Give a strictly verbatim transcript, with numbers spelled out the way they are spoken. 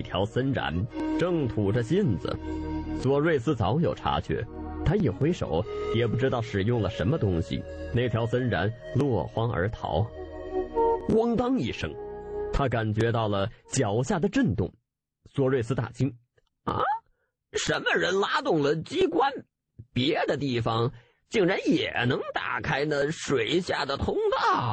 条森蚺正吐着信子。索瑞斯早有察觉，他一挥手，也不知道使用了什么东西，那条森蚺落荒而逃。咣当一声，他感觉到了脚下的震动。索瑞斯大惊：啊，什么人拉动了机关？别的地方竟然也能打开那水下的通道。